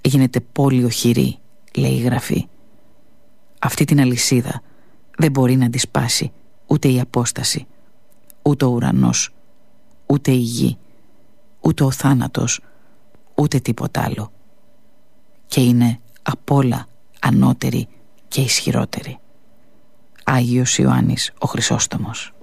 γίνεται πόλη οχυρή, λέει η Γραφή. Αυτή την αλυσίδα δεν μπορεί να τη σπάσει ούτε η απόσταση, ούτε ο ουρανός, ούτε η γη, ούτε ο θάνατος, ούτε τίποτα άλλο. Και είναι απ' όλα ανώτερη και ισχυρότερη. Άγιος Ιωάννης ο Χρυσόστομος.